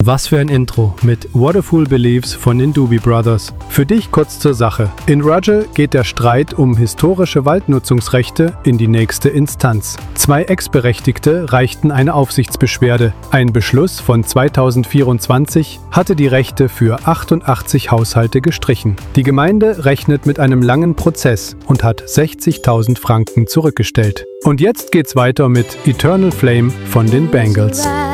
Was für ein Intro mit What a Fool Believes von den Doobie Brothers. Für dich kurz zur Sache. In Rudgell geht der Streit um historische Waldnutzungsrechte in die nächste Instanz. 2 Ex-Berechtigte reichten eine Aufsichtsbeschwerde. Ein Beschluss von 2024 hatte die Rechte für 88 Haushalte gestrichen. Die Gemeinde rechnet mit einem langen Prozess und hat 60.000 Franken zurückgestellt. Und jetzt geht's weiter mit Eternal Flame von den Bangles.